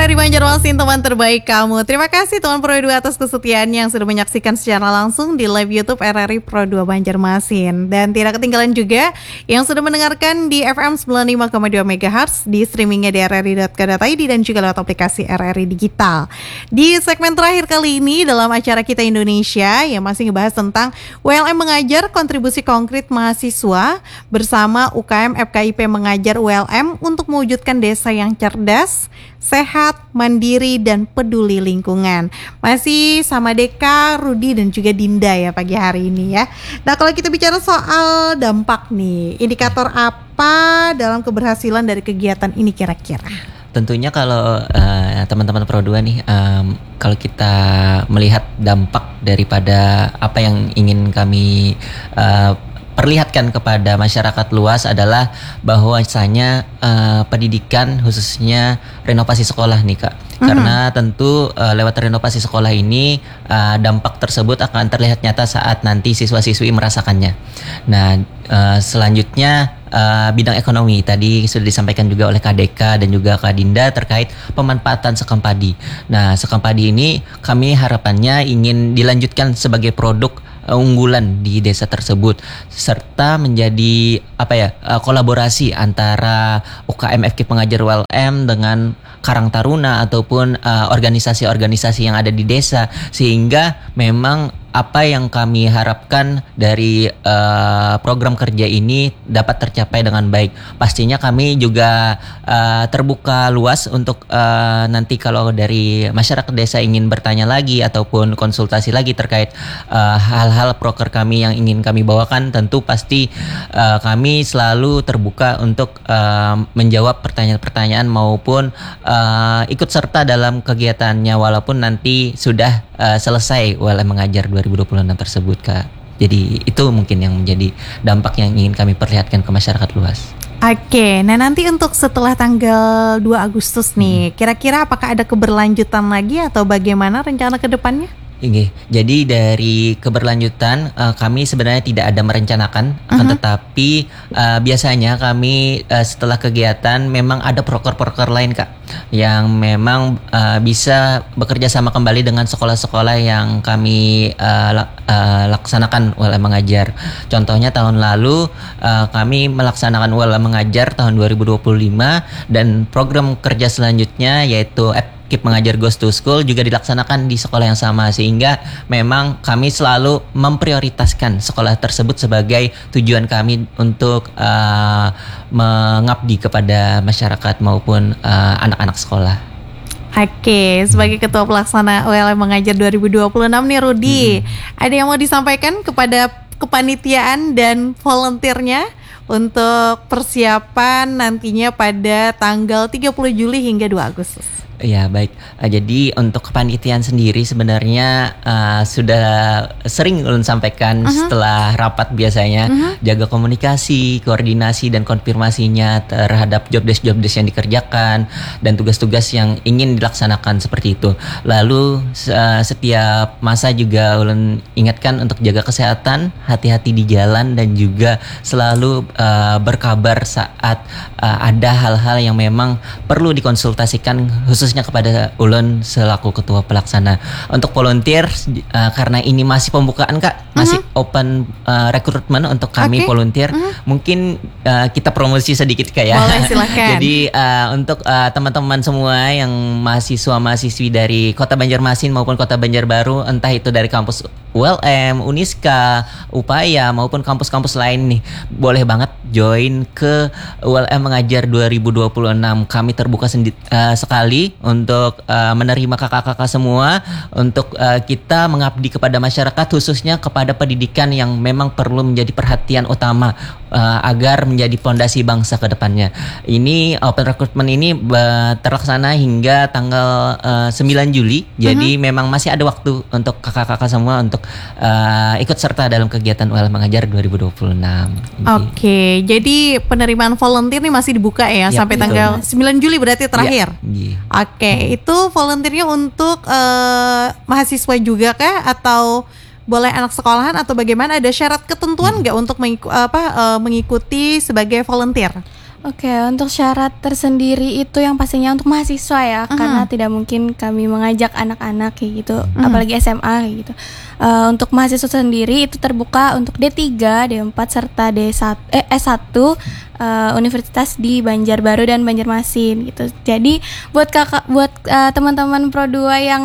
dari Banjarmasin, teman terbaik kamu. Terima kasih teman Pro 2 atas kesetiaannya yang sudah menyaksikan secara langsung di live YouTube RRI Pro 2 Banjarmasin. Dan tidak ketinggalan juga yang sudah mendengarkan di FM 95,2 MHz, di streamingnya di rri.co.id dan juga lewat aplikasi RRI Digital. Di segmen terakhir kali ini dalam acara Kita Indonesia yang masih ngebahas tentang ULM mengajar kontribusi konkret mahasiswa bersama UKM FKIP mengajar ULM untuk mewujudkan desa yang cerdas, sehat, mandiri, dan peduli lingkungan. Masih sama Deka, Rudi, dan juga Dinda ya pagi hari ini ya. Nah, kalau kita bicara soal dampak nih, indikator apa dalam keberhasilan dari kegiatan ini kira-kira? Tentunya kalau teman-teman Pro 2 nih, kalau kita melihat dampak daripada apa yang ingin kami perlihatkan kepada masyarakat luas adalah bahwasanya pendidikan khususnya renovasi sekolah nih Kak. Karena tentu lewat renovasi sekolah ini dampak tersebut akan terlihat nyata saat nanti siswa-siswi merasakannya. Nah, selanjutnya bidang ekonomi tadi sudah disampaikan juga oleh Kak Deka dan juga Kak Dinda terkait pemanfaatan sekam padi. Nah, sekam padi ini kami harapannya ingin dilanjutkan sebagai produk unggulan di desa tersebut serta menjadi kolaborasi antara UKM FK Pengajar ULM dengan Karang Taruna ataupun organisasi-organisasi yang ada di desa, sehingga memang apa yang kami harapkan dari program kerja ini dapat tercapai dengan baik. Pastinya kami juga terbuka luas untuk nanti kalau dari masyarakat desa ingin bertanya lagi ataupun konsultasi lagi terkait hal-hal proker kami yang ingin kami bawakan, tentu pasti kami selalu terbuka untuk menjawab pertanyaan-pertanyaan maupun ikut serta dalam kegiatannya walaupun nanti sudah selesai ULM mengajar 2026 tersebut Kak. Jadi itu mungkin yang menjadi dampak yang ingin kami perlihatkan ke masyarakat luas. Oke, nah nanti untuk setelah tanggal 2 Agustus nih, kira-kira apakah ada keberlanjutan lagi atau bagaimana rencana ke depannya? Jadi dari keberlanjutan kami sebenarnya tidak ada merencanakan, akan tetapi biasanya kami setelah kegiatan memang ada proker-proker lain Kak yang memang bisa bekerja sama kembali dengan sekolah-sekolah yang kami laksanakan ULM mengajar. Contohnya tahun lalu kami melaksanakan ULM mengajar tahun 2025 dan program kerja selanjutnya yaitu Keep Mengajar Goes to School juga dilaksanakan di sekolah yang sama, sehingga memang kami selalu memprioritaskan sekolah tersebut sebagai tujuan kami untuk mengabdi kepada masyarakat maupun anak-anak sekolah. Oke, sebagai Ketua Pelaksana ULM Mengajar 2026 nih Rudi, ada yang mau disampaikan kepada kepanitiaan dan volunteernya untuk persiapan nantinya pada tanggal 30 Juli hingga 2 Agustus? Ya baik, jadi untuk kepanitiaan sendiri sebenarnya sudah sering ulun sampaikan setelah rapat biasanya jaga komunikasi, koordinasi dan konfirmasinya terhadap jobdesk yang dikerjakan dan tugas-tugas yang ingin dilaksanakan seperti itu. Lalu setiap masa juga ulun ingatkan untuk jaga kesehatan, hati-hati di jalan dan juga selalu berkabar saat ada hal-hal yang memang perlu dikonsultasikan khususnya kepada ulun selaku ketua pelaksana. Untuk volunteer karena ini masih pembukaan Kak, masih open rekrutmen untuk kami volunteer. Mungkin kita promosi sedikit Kak ya. Boleh, silakan. Jadi untuk teman-teman semua yang mahasiswa-mahasiswi dari Kota Banjarmasin maupun Kota Banjarbaru, entah itu dari kampus ULM, Uniska, Upaya maupun kampus-kampus lain nih, boleh banget join ke ULM Mengajar 2026. Kami terbuka sekali untuk menerima kakak-kakak semua untuk kita mengabdi kepada masyarakat, khususnya kepada pendidikan yang memang perlu menjadi perhatian utama agar menjadi fondasi bangsa ke depannya. Ini open recruitment ini terlaksana hingga tanggal 9 Juli. Jadi memang masih ada waktu untuk kakak-kakak semua untuk ikut serta dalam kegiatan ULM Mengajar 2026. Oke, jadi penerimaan volunteer nih masih dibuka ya sampai tanggal 9 Juli berarti terakhir. Oke, itu volunteernya untuk mahasiswa juga kah atau boleh anak sekolahan atau bagaimana? Ada syarat ketentuan nggak untuk mengikuti sebagai volunteer? Oke, untuk syarat tersendiri itu yang pastinya untuk mahasiswa ya, karena tidak mungkin kami mengajak anak-anak kayak gitu, apalagi SMA kayak gitu. Untuk mahasiswa sendiri itu terbuka untuk D3, D4 serta S1 universitas di Banjarbaru dan Banjarmasin gitu. Jadi buat teman-teman Pro 2 yang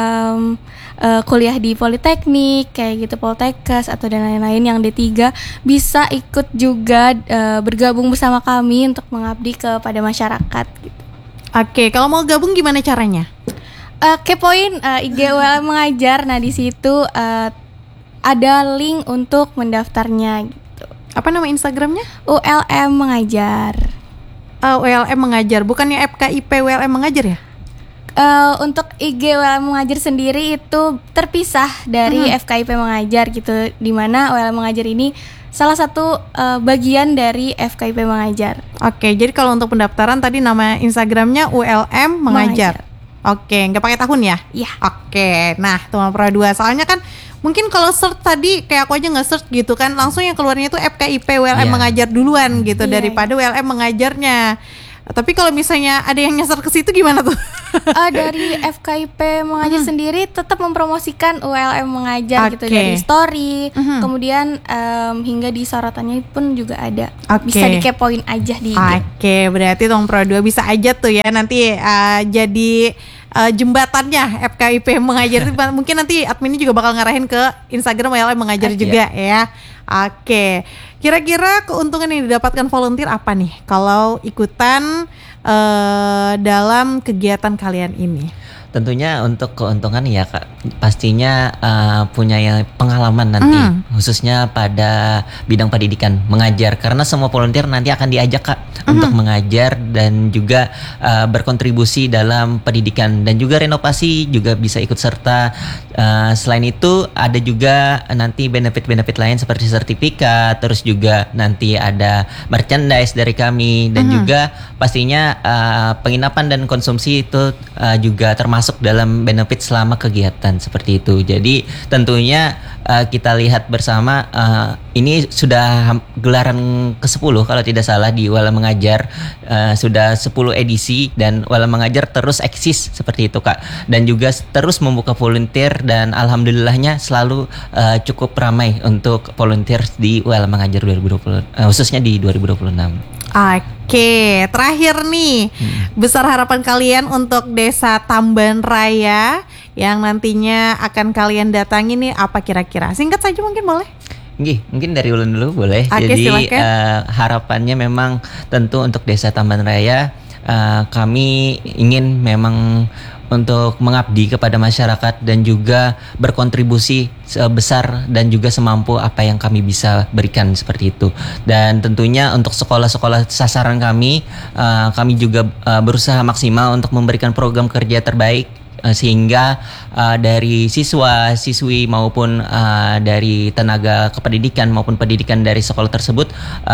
kuliah di Politeknik kayak gitu, Poltekkes atau dan lain-lain yang D3 bisa ikut juga bergabung bersama kami untuk mengabdi kepada masyarakat gitu. Oke, kalau mau gabung gimana caranya? Kepoin IG ULM Mengajar. Nah, di situ ada link untuk mendaftarnya gitu. Apa nama Instagramnya? ULM Mengajar. ULM Mengajar, bukannya FKIP ULM Mengajar ya? Untuk IG ULM Mengajar sendiri itu terpisah dari FKIP Mengajar gitu, dimana ULM Mengajar ini salah satu bagian dari FKIP Mengajar. Oke, jadi kalau untuk pendaftaran tadi nama Instagramnya ULM Mengajar. Oke, nggak pakai tahun ya? Iya. Oke, nah teman Pro 2, soalnya kan mungkin kalau search tadi kayak aku aja nggak search gitu kan, langsung yang keluarnya itu FKIP ULM Mengajar duluan gitu daripada ULM Mengajarnya. Tapi kalau misalnya ada yang nyasar ke situ gimana tuh? Dari FKIP Mengajar sendiri tetap mempromosikan ULM Mengajar gitu, dari story, kemudian hingga di sorotannya pun juga ada. Bisa dikepoin aja di IG. Oke, berarti Tong Pro 2 bisa aja tuh ya nanti jadi jembatannya FKIP Mengajar. Mungkin nanti adminnya juga bakal ngarahin ke Instagram ULM Mengajar juga ya. Oke, kira-kira keuntungan yang didapatkan volunteer apa nih kalau ikutan dalam kegiatan kalian ini? Tentunya untuk keuntungan ya Kak, pastinya punya pengalaman nanti khususnya pada bidang pendidikan mengajar, karena semua volunteer nanti akan diajak Kak untuk mengajar dan juga berkontribusi dalam pendidikan dan juga renovasi juga bisa ikut serta. Selain itu ada juga nanti benefit-benefit lain seperti sertifikat, terus juga nanti ada merchandise dari kami dan juga pastinya penginapan dan konsumsi itu juga termasuk dalam benefit selama kegiatan seperti itu. Jadi tentunya kita lihat bersama ini sudah gelaran ke-10 kalau tidak salah di ULM Mengajar, sudah 10 edisi dan ULM Mengajar terus eksis seperti itu Kak, dan juga terus membuka volunteer dan alhamdulillahnya selalu cukup ramai untuk volunteer di ULM Mengajar 2020 khususnya di 2026. Oke, terakhir nih, besar harapan kalian untuk Desa Tamban Raya yang nantinya akan kalian datangi nih apa kira-kira? Singkat saja mungkin boleh? Mungkin dari Ulun dulu boleh. Oke, jadi harapannya memang tentu untuk Desa Tamban Raya kami ingin memang untuk mengabdi kepada masyarakat dan juga berkontribusi sebesar dan juga semampu apa yang kami bisa berikan seperti itu. Dan tentunya untuk sekolah-sekolah sasaran kami juga berusaha maksimal untuk memberikan program kerja terbaik sehingga dari siswa-siswi maupun dari tenaga kependidikan maupun pendidikan dari sekolah tersebut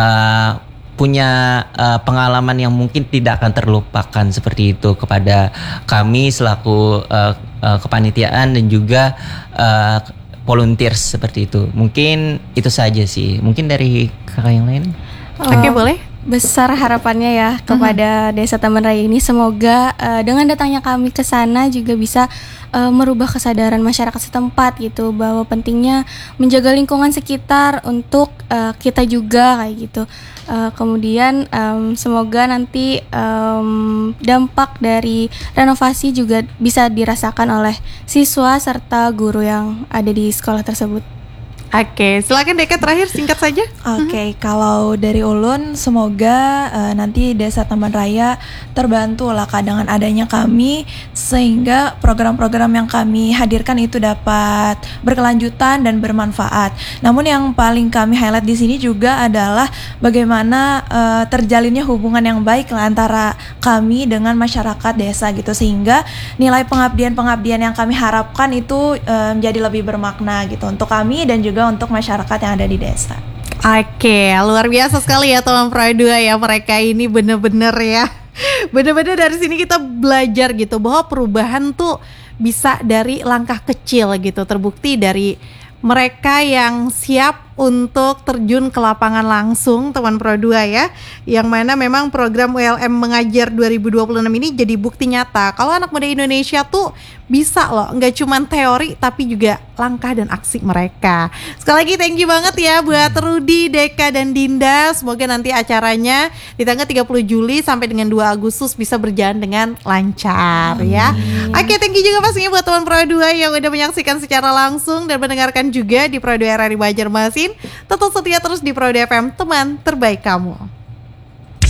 punya pengalaman yang mungkin tidak akan terlupakan seperti itu kepada kami selaku kepanitiaan dan juga volunteer seperti itu. Mungkin itu saja sih. Mungkin dari kakak yang lain? Oke, boleh. Besar harapannya ya kepada Desa Tamban Raya ini, semoga dengan datangnya kami ke sana juga bisa merubah kesadaran masyarakat setempat gitu, bahwa pentingnya menjaga lingkungan sekitar untuk kita juga kayak gitu. Kemudian semoga nanti dampak dari renovasi juga bisa dirasakan oleh siswa serta guru yang ada di sekolah tersebut. Oke, silakan Deka terakhir singkat saja. Oke, kalau dari Ulun semoga nanti Desa Tamban Raya terbantu lah dengan adanya kami, sehingga program-program yang kami hadirkan itu dapat berkelanjutan dan bermanfaat. Namun yang paling kami highlight di sini juga adalah bagaimana terjalinnya hubungan yang baik lah antara kami dengan masyarakat desa gitu, sehingga nilai pengabdian yang kami harapkan itu menjadi lebih bermakna gitu untuk kami dan juga untuk masyarakat yang ada di desa. Oke, luar biasa sekali ya teman Pro 2 ya, mereka ini bener-bener ya. Bener-bener dari sini kita belajar gitu bahwa perubahan tuh bisa dari langkah kecil gitu. Terbukti dari mereka yang siap untuk terjun ke lapangan langsung teman Pro 2 ya. Yang mana memang program ULM Mengajar 2026 ini jadi bukti nyata kalau anak muda Indonesia tuh bisa loh, nggak cuman teori tapi juga langkah dan aksi mereka. Sekali lagi thank you banget ya buat Rudy, Deka, dan Dinda. Semoga nanti acaranya di tanggal 30 Juli sampai dengan 2 Agustus bisa berjalan dengan lancar ya. Oke, thank you juga pastinya buat teman Pro 2 yang udah menyaksikan secara langsung dan mendengarkan juga di Pro 2 RRI Banjarmasin. Tetap setia terus di Pro 2 FM, teman terbaik kamu.